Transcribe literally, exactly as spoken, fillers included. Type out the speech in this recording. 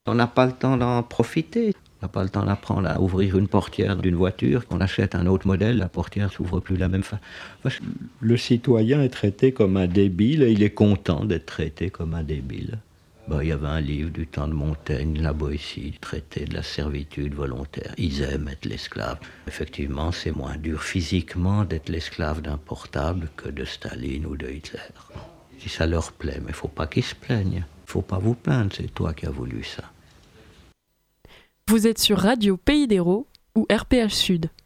On n'a pas le temps d'en profiter. On n'a pas le temps d'apprendre à ouvrir une portière d'une voiture. On achète un autre modèle, la portière ne s'ouvre plus de la même façon. Le citoyen est traité comme un débile et il est content d'être traité comme un débile. Ben, il y avait un livre du temps de Montaigne, La Boétie, traité de la servitude volontaire. Ils aiment être l'esclave. Effectivement, c'est moins dur physiquement d'être l'esclave d'un portable que de Staline ou de Hitler. Si ça leur plaît, mais il ne faut pas qu'ils se plaignent. Il ne faut pas vous plaindre, c'est toi qui as voulu ça. Vous êtes sur Radio Pays d'Hérault ou R P H Sud.